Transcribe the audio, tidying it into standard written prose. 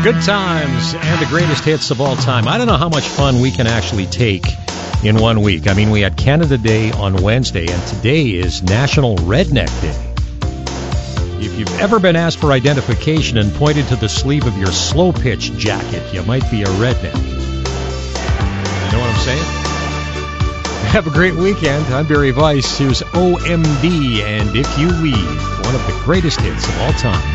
Good times and the greatest hits of all time. I don't know how much fun we can actually take in 1 week. I mean, we had Canada Day on Wednesday, and today is National Redneck Day. If you've ever been asked for identification and pointed to the sleeve of your slow-pitch jacket, you might be a redneck. You know what I'm saying? Have a great weekend. I'm Barry Weiss. Here's OMD and If You Leave, one of the greatest hits of all time.